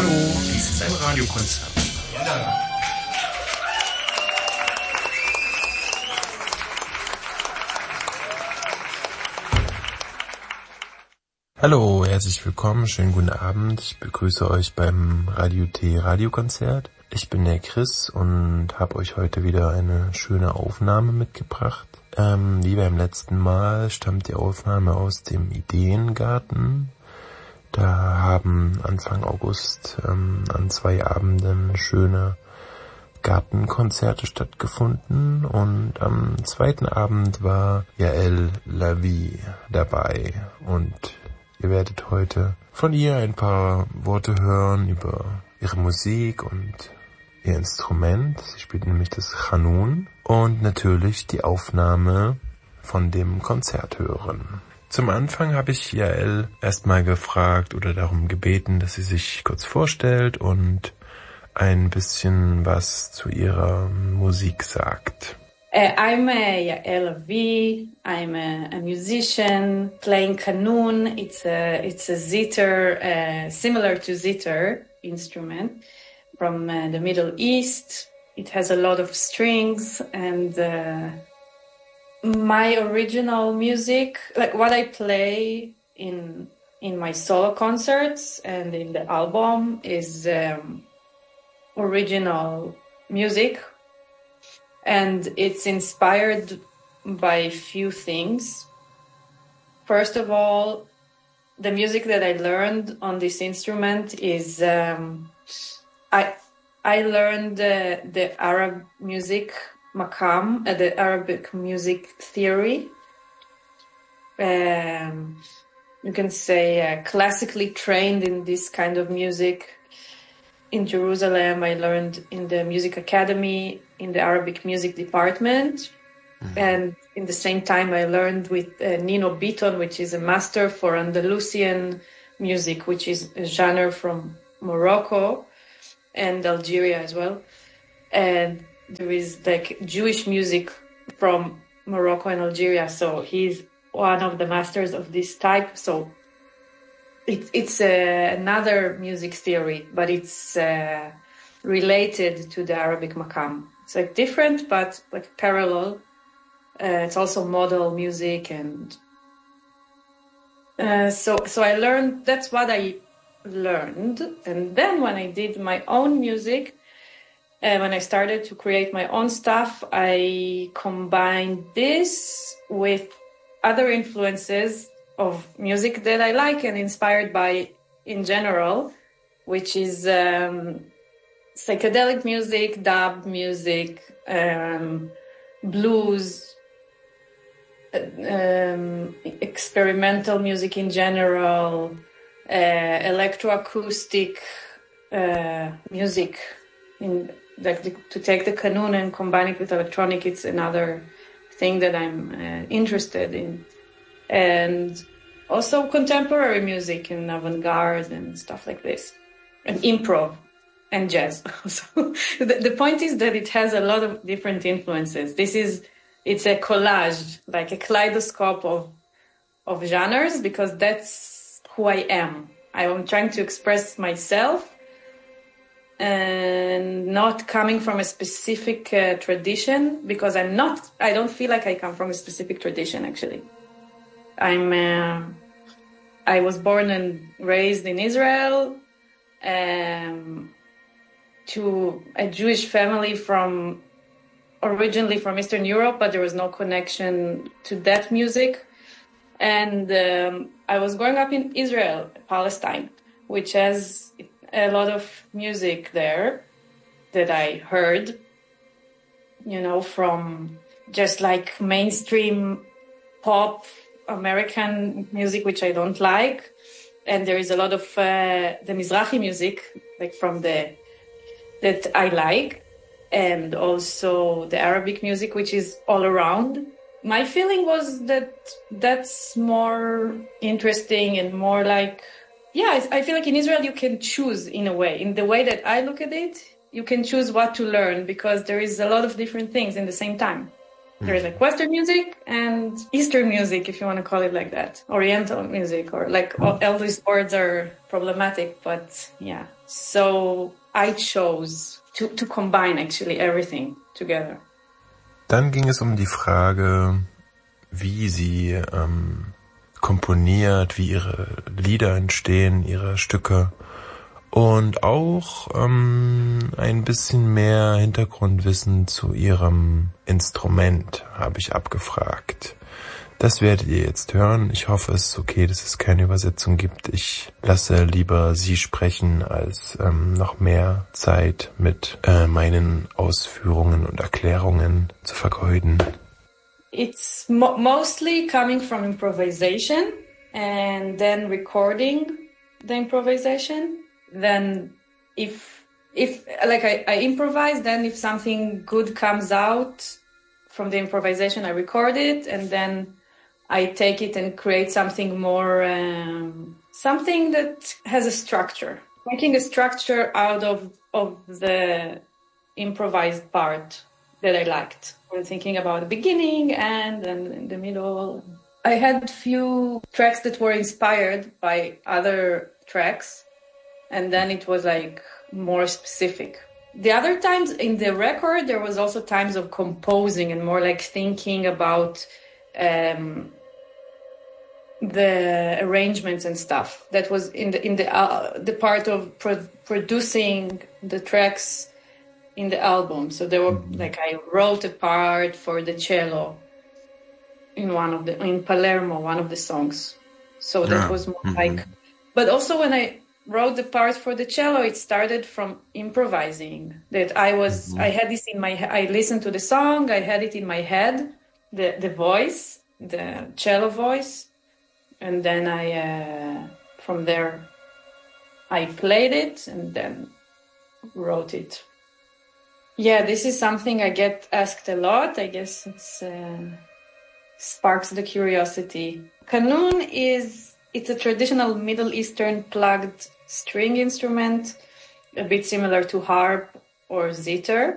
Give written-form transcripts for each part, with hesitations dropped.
Hallo, dies ist ein Radiokonzert. Hallo, herzlich willkommen, schönen guten Abend. Ich begrüße euch beim Radio T Radiokonzert. Ich bin der Chris und habe euch heute wieder eine schöne Aufnahme mitgebracht. Wie beim letzten Mal stammt die Aufnahme aus dem Ideengarten. Da haben Anfang August an 2 Abenden schöne Gartenkonzerte stattgefunden und am 2. Abend war Yael Lavi dabei und ihr werdet heute von ihr ein paar Worte hören über ihre Musik und ihr Instrument. Sie spielt nämlich das Chanun und natürlich die Aufnahme von dem Konzert hören. Zum Anfang habe ich Yael erstmal gefragt oder darum gebeten, dass sie sich kurz vorstellt und ein bisschen was zu ihrer Musik sagt. I'm Yael Lavi. I'm a musician playing kanun. It's a zither, similar to zither instrument from the Middle East. It has a lot of strings, and my original music, like what I play in my solo concerts and in the album, is original music. And it's inspired by a few things. First of all, the music that I learned on this instrument is I learned the Arab music maqam, the Arabic music theory. You can say classically trained in this kind of music. In Jerusalem, I learned in the music academy, in the Arabic music department. And in the same time, I learned with Nino Biton, which is a master for Andalusian music, which is a genre from Morocco and Algeria as well. And there is like Jewish music from Morocco and Algeria. So he's one of the masters of this type. So it's another music theory, but it's related to the Arabic maqam. It's like different, but like parallel. It's also modal music, and so I learned. That's what I learned, and then when I did my own music, when I started to create my own stuff, I combined this with other influences of music that I like and inspired by in general, which is psychedelic music, dub music, blues, experimental music in general, electroacoustic music. To take the kanun and combine it with electronic, it's another thing that I'm interested in. And also contemporary music and avant-garde and stuff like this. And improv and jazz. So the point is that it has a lot of different influences. It's a collage, like a kaleidoscope of genres, because that's who I am. I'm trying to express myself and not coming from a specific tradition, because I don't feel like I come from a specific tradition, actually. I was born and raised in Israel, to a Jewish family originally from Eastern Europe, but there was no connection to that music. And I was growing up in Israel, Palestine, which has a lot of music there that I heard, from just like mainstream pop American music, which I don't like. And there is a lot of the Mizrahi music, like that I like. And also the Arabic music, which is all around. My feeling was that that's more interesting and more like, I feel like in Israel you can choose in a way. In the way that I look at it, you can choose what to learn, because there is a lot of different things in the same time. There's like Western music and Eastern music, if you want to call it like that. Oriental music, or like all these words are problematic, but yeah. So I chose to combine actually everything together. Dann ging es um die Frage, wie sie komponiert, wie ihre Lieder entstehen, ihre Stücke. Und auch ein bisschen mehr Hintergrundwissen zu ihrem Instrument habe ich abgefragt. Das werdet ihr jetzt hören. Ich hoffe, es ist okay, dass es keine Übersetzung gibt. Ich lasse lieber sie sprechen, als noch mehr Zeit mit meinen Ausführungen und Erklärungen zu vergeuden. It's mostly coming from improvisation and then recording the improvisation. Then if like I improvise, then if something good comes out from the improvisation, I record it, and then I take it and create something more, something that has a structure. Making a structure out of the improvised part that I liked. We're thinking about the beginning and then in the middle. I had few tracks that were inspired by other tracks. And then it was like more specific. The other times in the record, there was also times of composing and more like thinking about the arrangements and stuff. That was in the part of producing the tracks in the album. So there were like I wrote a part for the cello in Palermo, one of the songs. So that was more like. But also when I wrote the part for the cello, it started from improvising. That I had this in my head. I listened to the song, I had it in my head, the voice, the cello voice, and then I from there I played it and then wrote it. Yeah, this is something I get asked a lot. I guess it's sparks the curiosity. Qanun it's a traditional Middle Eastern plugged string instrument, a bit similar to harp or zither.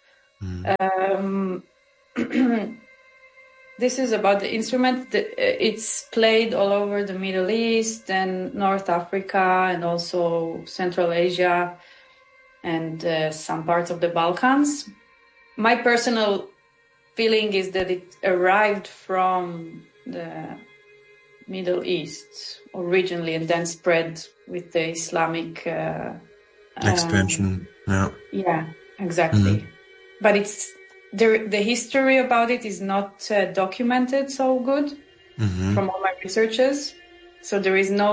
This is about the instrument. It's played all over the Middle East and North Africa and also Central Asia and some parts of the Balkans. My personal feeling is that it arrived from the Middle East originally and then spread with the Islamic expansion. Yeah, exactly. But it's the history about it is not documented so good from all my researches. So there is no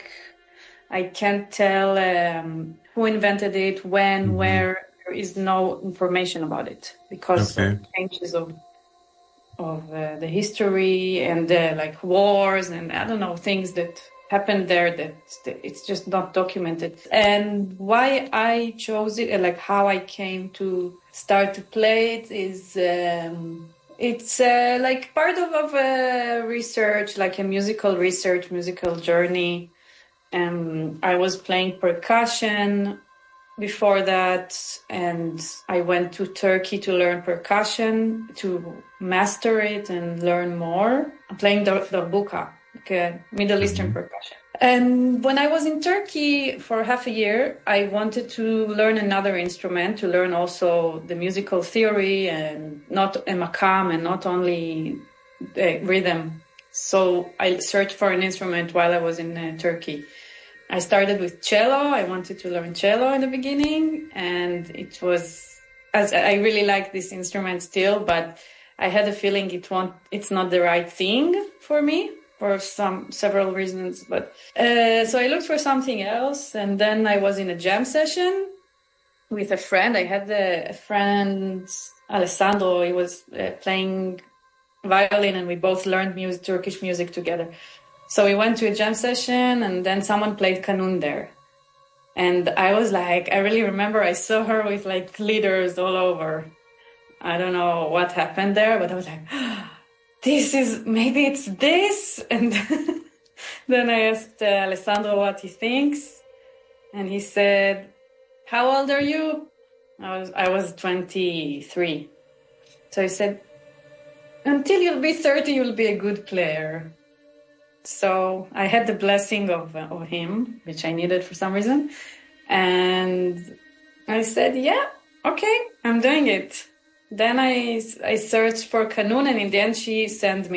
I can't tell who invented it, when, where. There is no information about it because of changes of the history and wars and I don't know, things that happened there that it's just not documented. And why I chose it and how I came to start to play it is it's part of a research, like a musical journey. I was playing percussion before that, and I went to Turkey to learn percussion, to master it and learn more. I'm playing darbuka, Middle Eastern percussion. And when I was in Turkey for half a year, I wanted to learn another instrument, to learn also the musical theory and not a makam and not only the rhythm. So I searched for an instrument while I was in Turkey. I started with cello. I wanted to learn cello in the beginning, and it was, as I really like this instrument still, but I had a feeling it's not the right thing for me for several reasons. But so I looked for something else, and then I was in a jam session with a friend. I had a friend, Alessandro. He was playing violin, and we both learned Turkish music together. So we went to a jam session, and then someone played Qanun there. And I was I really remember I saw her with glitters all over. I don't know what happened there, but I was maybe it's this. And then I asked Alessandro what he thinks. And he said, "How old are you?" I was 23. So he said, until you'll be 30, you'll be a good player. So I had the blessing of him, which I needed for some reason. And I said, yeah, okay, I'm doing it. Then I searched for Kanun, and in the end she sold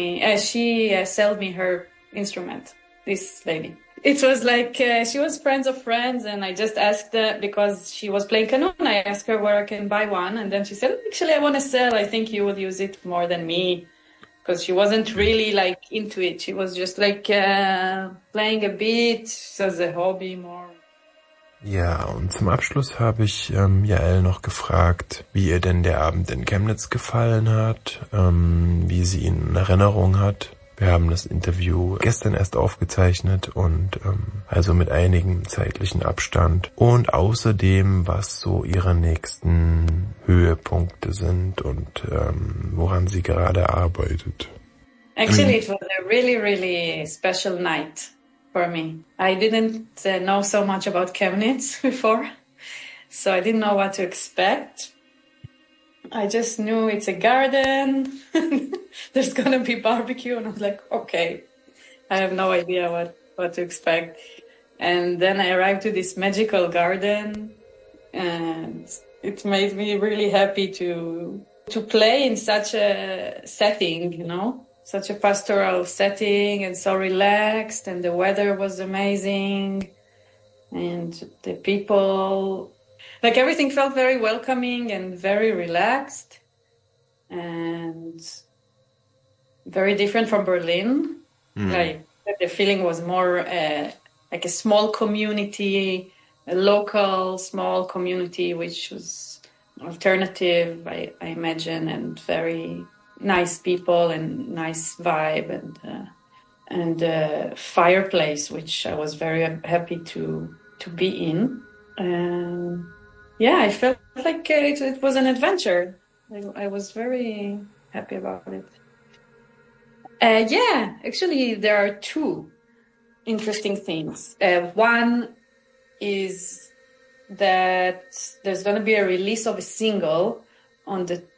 me her instrument, this lady. It was like she was friends of friends, and I just asked her, because she was playing Kanun, I asked her where I can buy one, and then she said, actually, I want to sell. I think you will use it more than me, because she wasn't really like into it. She was just like playing a bit as a hobby more. Ja, und zum Abschluss habe ich Jael noch gefragt, wie ihr denn der Abend in Chemnitz gefallen hat, wie sie ihn in Erinnerung hat. Wir haben das Interview gestern erst aufgezeichnet und also mit einigem zeitlichen Abstand. Und außerdem, was so ihre nächsten Höhepunkte sind und woran sie gerade arbeitet. Actually, it was a really, really special night for me. I didn't know so much about Chemnitz before, so I didn't know what to expect. I just knew it's a garden, there's gonna be barbecue, and I was like, okay, I have no idea what to expect. And then I arrived to this magical garden, and it made me really happy to play in such a setting, you know, such a pastoral setting, and so relaxed, and the weather was amazing, and the people, like everything felt very welcoming and very relaxed and very different from Berlin. Like the feeling was more like a small community, a local small community, which was alternative, I imagine, and very nice people and nice vibe, and fireplace, which I was very happy to be in. Yeah, I felt like it was an adventure. I was very happy about it. Yeah, actually, there are two interesting things. One is that there's going to be a release of a single on the